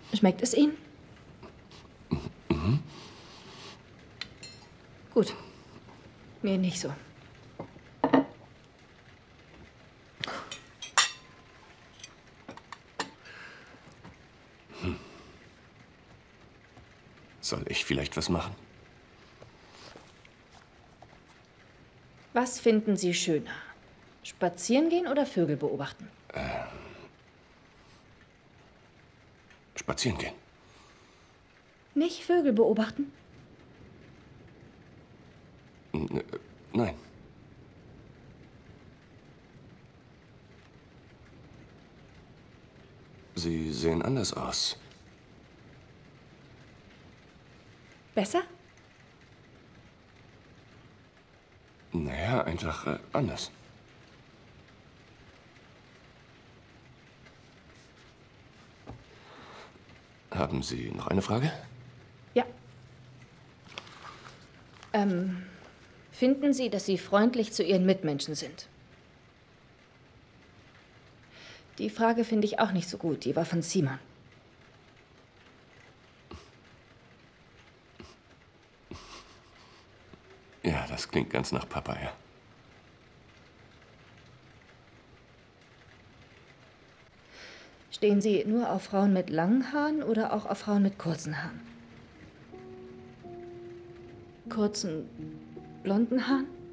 Schmeckt es Ihnen? Mhm. Gut. Mir nicht so. Soll ich vielleicht was machen? Was finden Sie schöner? Spazieren gehen oder Vögel beobachten? Spazieren gehen. Nicht Vögel beobachten? Nein. Sie sehen anders aus. Besser? Naja, einfach anders. Haben Sie noch eine Frage? Ja. Finden Sie, dass Sie freundlich zu Ihren Mitmenschen sind? Die Frage finde ich auch nicht so gut. Die war von Simon. Ja, das klingt ganz nach Papa, ja. Stehen Sie nur auf Frauen mit langen Haaren oder auch auf Frauen mit kurzen Haaren? Kurzen, blonden Haaren?